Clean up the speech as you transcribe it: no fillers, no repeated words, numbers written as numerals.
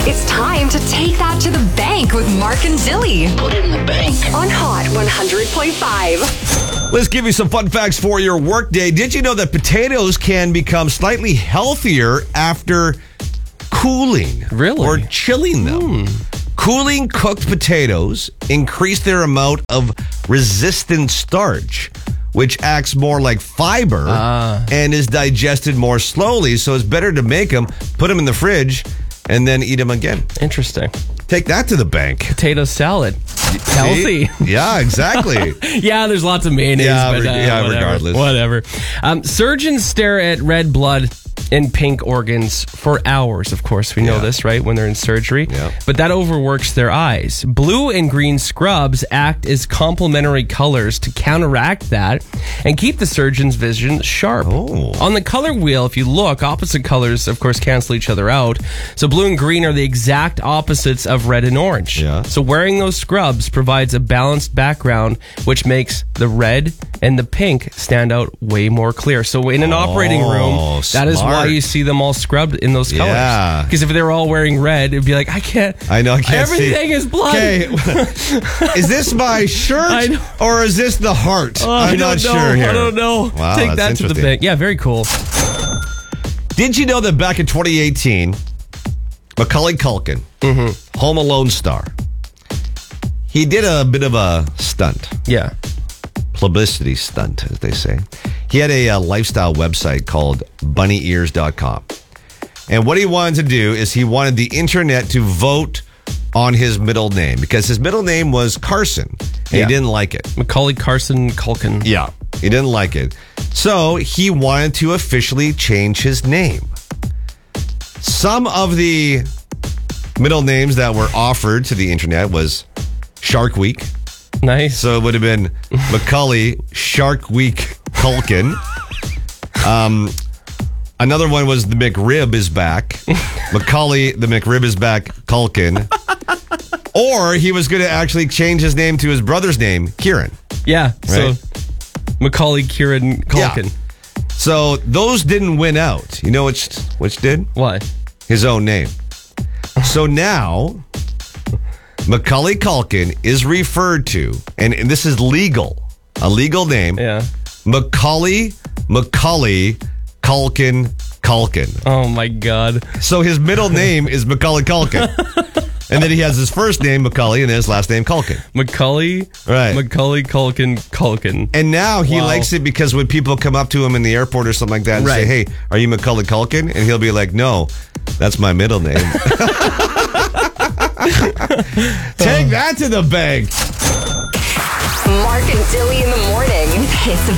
It's time to take that to the bank with Mark and Dilly. Put it in the bank. On Hot 100.5. Let's give you some fun facts for your workday. Did you know that potatoes can become slightly healthier after cooling? Really? Or chilling them. Cooling cooked potatoes increase their amount of resistant starch, which acts more like fiber and is digested more slowly. So it's better to make them, put them in the fridge, and then eat them again. Interesting. Take that to the bank. Potato salad. Healthy. See? Yeah, exactly. Yeah, there's lots of mayonnaise. Yeah, but, whatever, regardless. Whatever. Surgeons stare at red blood and pink organs for hours, of course. We know this, right? When they're in surgery. Yeah. But that overworks their eyes. Blue and green scrubs act as complementary colors to counteract that and keep the surgeon's vision sharp. Oh. On the color wheel, if you look, opposite colors, of course, cancel each other out. So blue and green are the exact opposites of red and orange. Yeah. So wearing those scrubs provides a balanced background, which makes the red and the pink stand out way more clear. So in an operating room, that is why you see them all scrubbed in those colors. Yeah. Because if they were all wearing red, it'd be like, I can't see. Everything is blood. Okay, is this my shirt or is this the heart? I'm not sure here. I don't know. Wow, Take that's that to the interesting. bank. Yeah, very cool. Did you know that back in 2018, Macaulay Culkin, Home Alone star, he did a bit of a stunt. Yeah. Publicity stunt, as they say. He had a lifestyle website called bunnyears.com. And what he wanted to do is he wanted the internet to vote on his middle name because his middle name was Carson. And he didn't like it. Macaulay Carson Culkin. Yeah, he didn't like it. So he wanted to officially change his name. Some of the middle names that were offered to the internet was Shark Week. Nice. So it would have been Macaulay Shark Week Culkin. Another one was the McRib is back. Macaulay the McRib is back Culkin. Or he was going to actually change his name to his brother's name, Kieran. Yeah. Right? So Macaulay Kieran Culkin. Yeah. So those didn't win out. You know which did? What? His own name. So now Macaulay Culkin is referred to, and this is legal, a legal name. Yeah. Macaulay Culkin. Oh my God. So his middle name is Macaulay Culkin. And then he has his first name, Macaulay, and his last name, Culkin. Macaulay Culkin. And now he likes it because when people come up to him in the airport or something like that and say, hey, are you Macaulay Culkin? And he'll be like, no, that's my middle name. Take that to the bank. Mark and Dilly in the morning. Hits